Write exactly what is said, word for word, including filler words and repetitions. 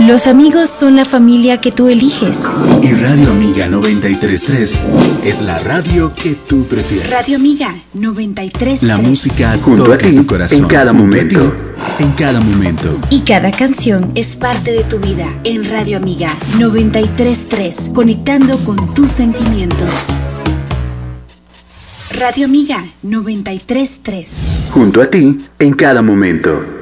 Los amigos son la familia que tú eliges. Y Radio Amiga noventa y tres punto tres es la radio que tú prefieres. Radio Amiga noventa y tres punto tres. La música junto toca a ti, tu corazón. en cada momento. En cada momento. Y cada canción es parte de tu vida. En Radio Amiga noventa y tres punto tres, conectando con tus sentimientos. Radio Amiga noventa y tres punto tres. Junto a ti, en cada momento.